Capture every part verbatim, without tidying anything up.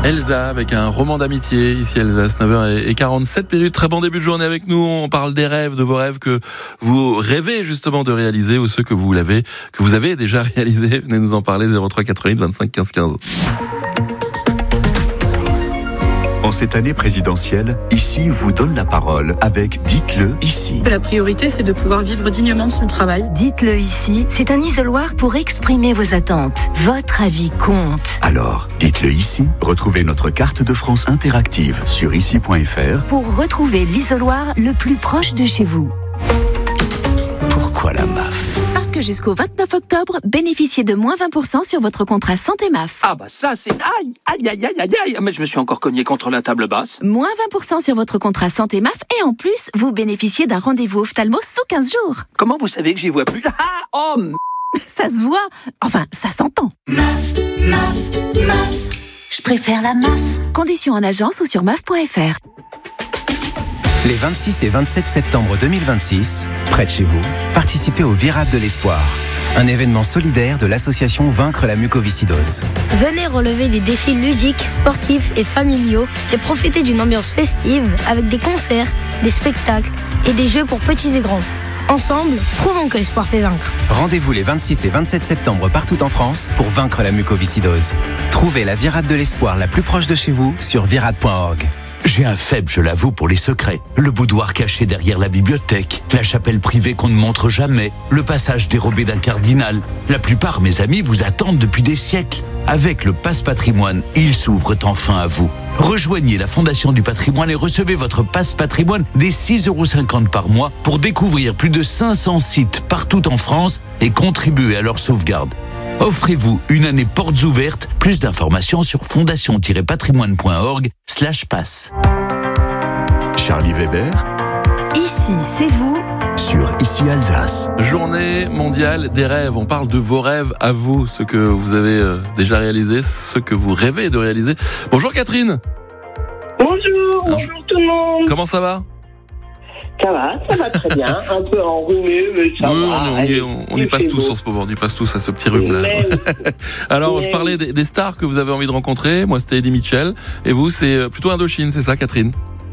Elsa avec un roman d'amitié, ici Alsace, neuf heures quarante-sept minutes. Très bon début de journée avec nous. On parle des rêves, de vos rêves que vous rêvez justement de réaliser ou ceux que vous l'avez, que vous avez déjà réalisés. Venez nous en parler, zéro trois quatre-vingt-huit vingt-cinq quinze quinze. En cette année présidentielle, Ici vous donne la parole avec Dites-le ici. La priorité, c'est de pouvoir vivre dignement de son travail. Dites-le ici, c'est un isoloir pour exprimer vos attentes. Votre avis compte. Alors, dites-le ici. Retrouvez notre carte de France interactive sur ici point f r pour retrouver l'isoloir le plus proche de chez vous. Pourquoi la M A F ? Parce que jusqu'au vingt-neuf octobre, bénéficiez de moins vingt pour cent sur votre contrat santé M A F. Ah bah ça c'est... Aïe, aïe, aïe, aïe, aïe, aïe. Mais je me suis encore cogné contre la table basse. Moins vingt pour cent sur votre contrat santé M A F et en plus, vous bénéficiez d'un rendez-vous ophtalmo sous quinze jours. Comment vous savez que j'y vois plus ? Ah, oh m... Ça se voit. Enfin, ça s'entend. M A F, M A F, M A F. Je préfère la M A F. Conditions en agence ou sur M A F point F R. Les vingt-six et vingt-sept septembre deux mille vingt-six, près de chez vous, participez au Virade de l'Espoir, un événement solidaire de l'association Vaincre la mucoviscidose. Venez relever des défis ludiques, sportifs et familiaux et profiter d'une ambiance festive avec des concerts, des spectacles et des jeux pour petits et grands. Ensemble, prouvons que l'espoir fait vaincre. Rendez-vous les vingt-six et vingt-sept septembre partout en France pour vaincre la mucoviscidose. Trouvez la Virade de l'Espoir la plus proche de chez vous sur virade point org. J'ai un faible, je l'avoue, pour les secrets. Le boudoir caché derrière la bibliothèque, la chapelle privée qu'on ne montre jamais, le passage dérobé d'un cardinal. La plupart, mes amis, vous attendent depuis des siècles. Avec le Pass Patrimoine, ils s'ouvrent enfin à vous. Rejoignez la Fondation du Patrimoine et recevez votre Pass Patrimoine dès six euros cinquante par mois pour découvrir plus de cinq cents sites partout en France et contribuer à leur sauvegarde. Offrez-vous une année portes ouvertes. Plus d'informations sur fondation tiret patrimoine point org slash pass. Charlie Weber. Ici, c'est vous. Sur Ici Alsace. Journée mondiale des rêves. On parle de vos rêves à vous, ce que vous avez euh, déjà réalisé, ce que vous rêvez de réaliser. Bonjour Catherine. Bonjour, Alors, bonjour tout le monde. Comment ça va ? Ça va, ça va très bien. Un peu enrhumé, mais ça oui, va. On, y, on, on y passe tous beau. En ce moment, on y passe tous à ce petit rhume-là. Mais, Alors, mais... je parlais des, des stars que vous avez envie de rencontrer. Moi, c'était Eddie Mitchell. Et vous, c'est plutôt Indochine, c'est ça, Catherine ?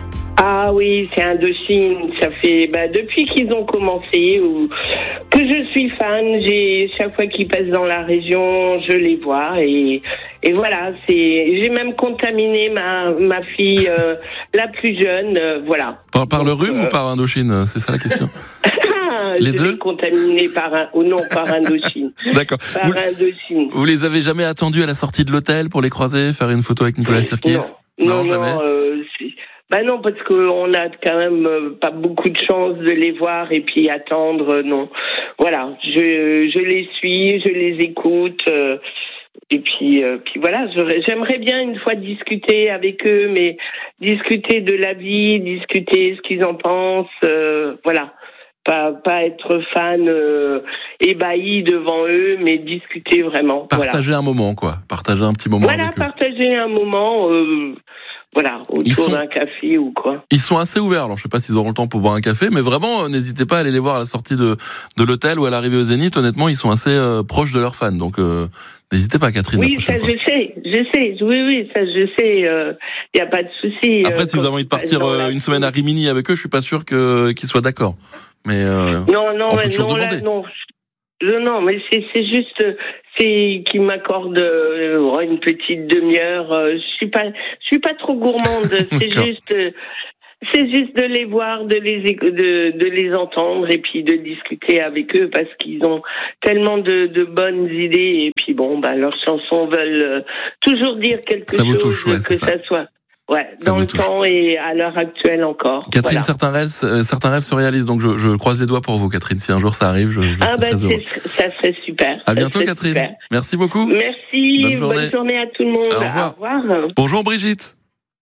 Ah oui, c'est Indochine. Ça fait bah, depuis qu'ils ont commencé ou que je suis fan. J'ai chaque fois qu'ils passent dans la région, je les vois et et voilà. C'est j'ai même contaminé ma ma fille euh, la plus jeune. Euh, voilà. Par, par Donc, le rhume euh... ou par Indochine ? C'est ça la question. Les je deux contaminé par un ou non par Indochine. D'accord. Par vous, Indochine. Vous les avez jamais attendus à la sortie de l'hôtel pour les croiser, faire une photo avec Nicolas Sirkis ? Non, non, non, jamais. Non, euh, bah non, parce qu'on a quand même euh, pas beaucoup de chance de les voir et puis attendre, euh, non. Voilà, je, je les suis, je les écoute, euh, et puis, euh, puis voilà, j'aimerais bien une fois discuter avec eux, mais discuter de la vie, discuter ce qu'ils en pensent, euh, voilà. Pas, pas être fan euh, ébahi devant eux, mais discuter vraiment. Partager voilà. un moment, quoi. Partager un petit moment voilà, avec eux. Voilà, partager un moment... Euh, Voilà, autour sont, d'un café ou quoi. Ils sont assez ouverts, alors je sais pas s'ils auront le temps pour boire un café, mais vraiment, n'hésitez pas à aller les voir à la sortie de, de l'hôtel ou à l'arrivée au Zénith. Honnêtement, ils sont assez euh, proches de leurs fans, donc euh, n'hésitez pas, Catherine. Oui, ça fois. je sais, je sais, oui, oui, ça je sais, il euh, n'y a pas de souci. Après, euh, si vous avez envie de partir euh, une semaine à Rimini avec eux, je suis pas sûr que, qu'ils soient d'accord. Mais euh, non, non, on peut mais toujours non, demander. Là, non. Non, mais c'est, c'est juste, c'est qu'ils m'accordent euh, une petite demi-heure. Euh, je suis pas, je suis pas trop gourmande. C'est juste, euh, c'est juste de les voir, de les, de, de les entendre et puis de discuter avec eux parce qu'ils ont tellement de, de bonnes idées et puis bon, bah leurs chansons veulent euh, toujours dire quelque ça chose, touche, ouais, que ça. ça soit. Ouais, ça dans le touche. temps et à l'heure actuelle encore. Catherine, voilà. certains rêves, euh, certains rêves se réalisent, donc je, je croise les doigts pour vous, Catherine. Si un jour ça arrive, je, je ah serai ben très heureux. Ça serait super. À bientôt, Catherine. Super. Merci beaucoup. Merci. Bonne journée. Bonne journée à tout le monde. Au revoir. Au revoir. Bonjour Brigitte.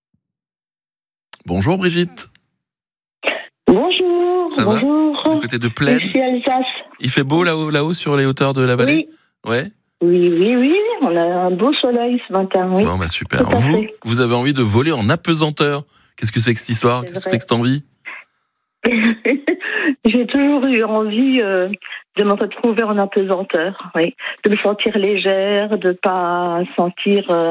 Bonjour Brigitte. Bonjour. Ça bonjour. va? Du côté de Plaine. Je suis Alsace. Il fait beau là-haut, là-haut sur les hauteurs de la vallée. Oui. Ouais. Oui, oui, oui. On a un beau soleil ce matin. Oui. Bon, bah super. Vous, vous avez envie de voler en apesanteur. Qu'est-ce que c'est que cette histoire? Qu'est-ce que c'est que cette envie? J'ai toujours eu envie euh, de me retrouver en apesanteur, oui, de me sentir légère, de pas sentir euh,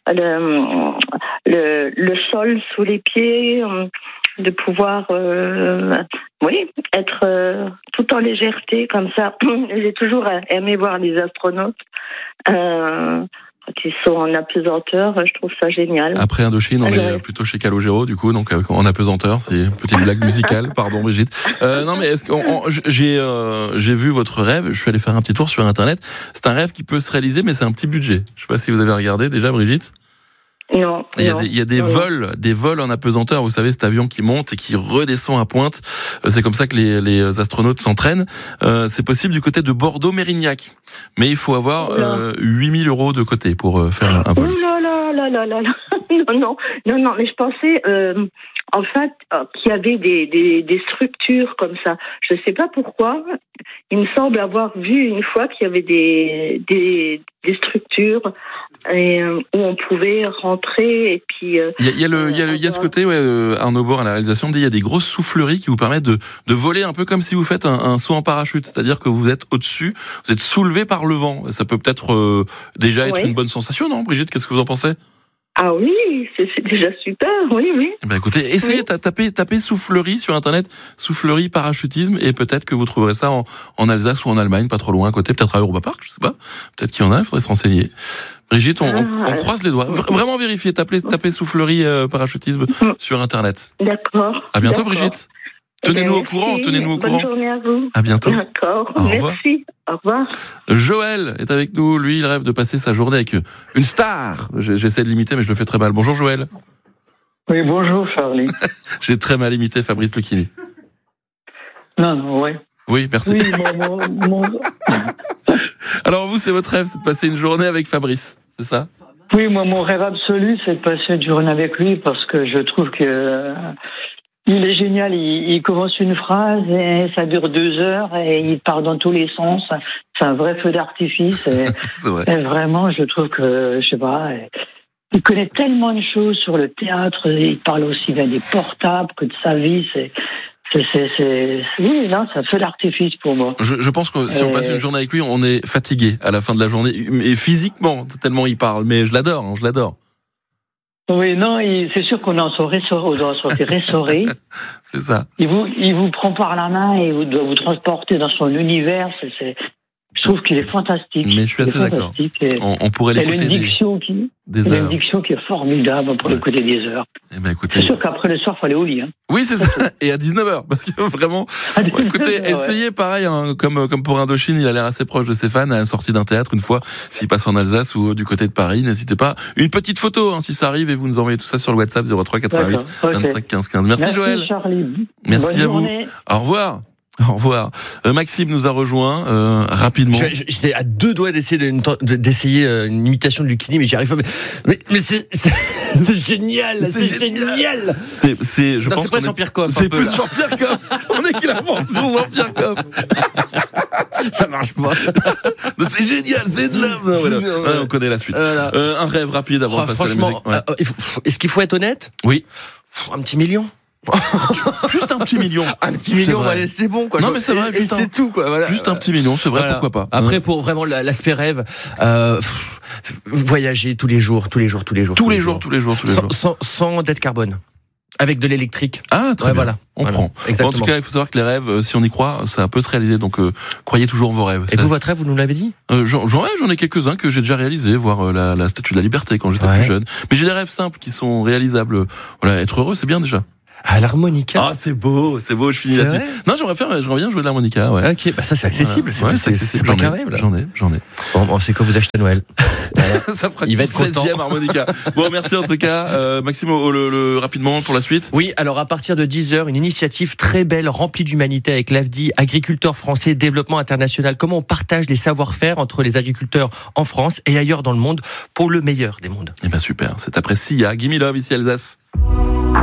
le, le, le sol sous les pieds, de pouvoir, euh, oui, être euh, tout en légèreté comme ça. J'ai toujours aimé voir les astronautes. Euh, Quand ils sont en apesanteur, je trouve ça génial. Après Indochine, on Alors, est plutôt chez Calogero, du coup, donc en apesanteur, c'est une petite blague musicale, pardon Brigitte. Euh, non mais est-ce que j'ai euh, j'ai vu votre rêve, je suis allé faire un petit tour sur internet. C'est un rêve qui peut se réaliser, mais c'est un petit budget. Je sais pas si vous avez regardé déjà, Brigitte. Non. Il y a non, des, il y a des non, vols, non. des vols en apesanteur. Vous savez, cet avion qui monte et qui redescend à pointe. C'est comme ça que les, les astronautes s'entraînent. Euh, c'est possible du côté de Bordeaux-Mérignac. Mais il faut avoir euh, huit mille euros de côté pour faire un vol. Oh là là là là là là. Non, non, non, non, mais je pensais, euh, en fait, euh, qu'il y avait des, des, des structures comme ça. Je ne sais pas pourquoi. Il me semble avoir vu une fois qu'il y avait des, des, des structures et, euh, où on pouvait rentrer et puis... Euh, il, y a, il, y a le, il, y a le, il y a ce côté, ouais, euh, Arnaud Bord à la réalisation, il y a des grosses souffleries qui vous permettent de, de voler un peu comme si vous faites un, un saut en parachute. C'est-à-dire que vous êtes au-dessus, vous êtes soulevé par le vent. Ça peut peut-être euh, déjà être ouais. une bonne sensation, non, Brigitte? Qu'est-ce que vous en pensez? Ah oui, c'est, c'est déjà super, oui, oui. Eh ben écoutez, essayez de oui. taper, taper soufflerie sur internet, soufflerie parachutisme, et peut-être que vous trouverez ça en, en Alsace ou en Allemagne, pas trop loin à côté, peut-être à Europa Park, je sais pas. Peut-être qu'il y en a, il faudrait se renseigner. Brigitte, on, ah, on, on croise les doigts. Vraiment vérifier, taper, taper soufflerie euh, parachutisme sur internet. D'accord. À bientôt, d'accord. Brigitte. Tenez-nous eh au courant, tenez-nous au Bonne courant. Bonne journée à vous. À bientôt. D'accord, au merci. Au revoir. Joël est avec nous. Lui, il rêve de passer sa journée avec une star. J'essaie de l'imiter, mais je le fais très mal. Bonjour, Joël. Oui, bonjour, Charlie. J'ai très mal imité Fabrice Lucchini. Non, non, ouais. Oui, merci. Oui, mon, mon, mon... Alors, vous, c'est votre rêve, c'est de passer une journée avec Fabrice, c'est ça? Oui, moi, mon rêve absolu, c'est de passer une journée avec lui parce que je trouve que... Euh, il est génial, il, il commence une phrase et ça dure deux heures et il part dans tous les sens. C'est un vrai feu d'artifice. Et, c'est vrai. Et vraiment, je trouve que, je sais pas, il connaît tellement de choses sur le théâtre. Il parle aussi bien des portables que de sa vie. C'est, c'est, c'est, c'est oui, non, c'est un feu d'artifice pour moi. Je, je pense que si on passe une journée avec lui, on est fatigué à la fin de la journée, et physiquement, tellement il parle. Mais je l'adore, hein, je l'adore. Oui, non, il, c'est sûr qu'on en sort ressoré. C'est ça. Il vous, il vous prend par la main et vous doit vous transporter dans son univers. C'est, c'est, je trouve qu'il est fantastique. Mais je suis assez d'accord. On, on pourrait l'écouter des, diction qui, des il a heures. une diction qui est formidable. On pourrait ouais. l'écouter des heures. Eh ben, écoutez. C'est sûr qu'après le soir, il faut aller au lit. Hein. Oui, c'est ça. Et à dix-neuf heures. Parce que vraiment, bon, écoutez, ouais. essayez pareil, hein, comme, comme pour Indochine, il a l'air assez proche de ses fans à la sortie d'un théâtre une fois, s'il passe en Alsace ou du côté de Paris, n'hésitez pas. Une petite photo, hein, si ça arrive, et vous nous envoyez tout ça sur le WhatsApp zéro trois quatre-vingt-huit okay. vingt-cinq quinze quinze. Merci, Merci Joël. Charlie. Merci Bonne à journée. vous. Au revoir. Au revoir. Euh, Maxime nous a rejoint euh, rapidement. J'étais à deux doigts d'essayer, de, d'essayer une imitation de Lucchini, mais j'y arrive pas. Mais, mais c'est, c'est, c'est génial, c'est, c'est génial. génial. C'est, c'est, je non, pense c'est pas Jean-Pierre Coff. C'est plus Jean-Pierre Coff. On est clairement sur Jean-Pierre Coff. Ça marche pas. C'est génial, c'est de l'homme. Non, voilà. ouais, on connaît la suite. Voilà. Euh, un rêve rapide avant oh, de passer à la musique. Ouais. Euh, il faut, est-ce qu'il faut être honnête? Oui. Un petit million. Juste un petit million. Un petit million, c'est, c'est bon quoi. Non mais c'est vrai, et, juste et un, c'est tout quoi. Voilà. Juste un petit million, c'est vrai, voilà. Pourquoi pas. Après pour vraiment l'aspect rêve, euh, pff, voyager tous les jours, tous les jours, tous les jours, tous, tous les jours, jours, tous les jours, tous les sans, jours, sans, sans dette carbone. Avec de l'électrique. Ah, très ouais, bien. Voilà. On voilà. prend. Exactement. En tout cas, il faut savoir que les rêves, si on y croit, ça peut se réaliser. Donc, euh, croyez toujours vos rêves. Et ça... vous, votre rêve, vous nous l'avez dit euh, j'en, j'en, j'en ai quelques-uns que j'ai déjà réalisés, voir euh, la, la Statue de la Liberté quand j'étais ouais. plus jeune. Mais j'ai des rêves simples qui sont réalisables. Voilà, être heureux, c'est bien déjà. À l'harmonica. Ah, c'est beau, c'est beau, je finis là-dessus. Non, j'aimerais faire, j'aimerais bien jouer de l'harmonica, ouais. Ok, bah ça c'est accessible, voilà. c'est, ouais, c'est, c'est accessible. C'est j'en, pas ai, carré, là. j'en ai, j'en ai. Bon, bon c'est quoi vous achetez à Noël? Voilà. Ça fera il va être content. seizième harmonica. Bon, merci en tout cas, euh, Maxime, le, le, rapidement pour la suite. Oui, alors à partir de dix heures, une initiative très belle, remplie d'humanité avec l'A F D I, agriculteurs français, développement international. Comment on partage les savoir-faire entre les agriculteurs en France et ailleurs dans le monde pour le meilleur des mondes. Eh ben super, c'est après Sia, Gimme Love ici Alsace.